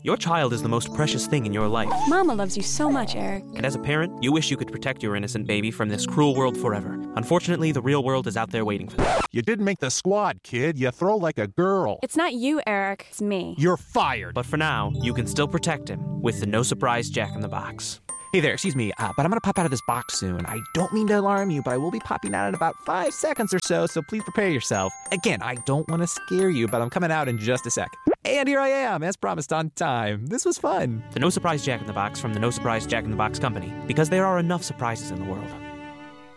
Your child is the most precious thing in your life. Mama loves you so much, Eric. And as a parent, you wish you could protect your innocent baby from this cruel world forever. Unfortunately, the real world is out there waiting for them. You didn't make the squad, kid. You throw like a girl. It's not you, Eric. It's me. You're fired. But for now, you can still protect him with the No Surprise Jack in the Box. Hey there, excuse me, but I'm gonna pop out of this box soon. I don't mean to alarm you, but I will be popping out in about 5 seconds or so please prepare yourself. Again, I don't want to scare you, but I'm coming out in just a sec. And here I am, as promised, on time. This was fun. The No Surprise Jack in the Box from the No Surprise Jack in the Box Company, because there are enough surprises in the world.